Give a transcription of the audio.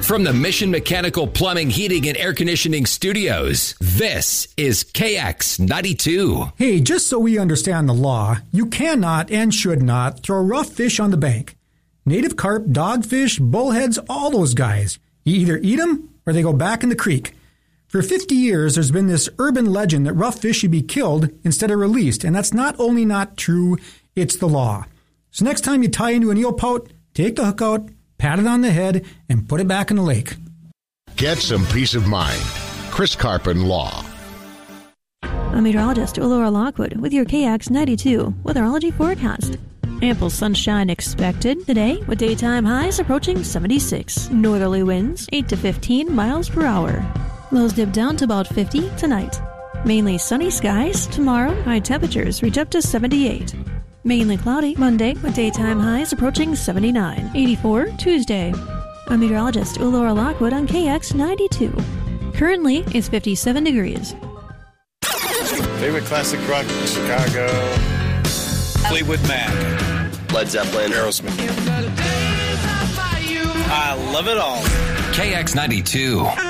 From the Mission Mechanical Plumbing, Heating, and Air Conditioning Studios, this is KX92. Hey, just so we understand the law, you cannot and should not throw rough fish on the bank. Native carp, dogfish, bullheads, all those guys. You either eat them or they go back in the creek. For 50 years, there's been this urban legend that rough fish should be killed instead of released, and that's not only not true, it's the law. So next time you tie into an eel pout, take the hook out, pat it on the head, and put it back in the lake. Get some peace of mind. Chris Carpin Law. I'm meteorologist Laura Lockwood with your KX92 weatherology forecast. Ample sunshine expected today with daytime highs approaching 76. Northerly winds 8 to 15 miles per hour. Lows dip down to about 50 tonight. Mainly sunny skies tomorrow. High temperatures reach up to 78. Mainly cloudy Monday with daytime highs approaching 79. 84 Tuesday. I'm meteorologist Laura Lockwood on KX92. Currently, it's 57 degrees. Favorite classic rock, Chicago. Fleetwood Mac. Led Zeppelin. Aerosmith. I love it all. KX92.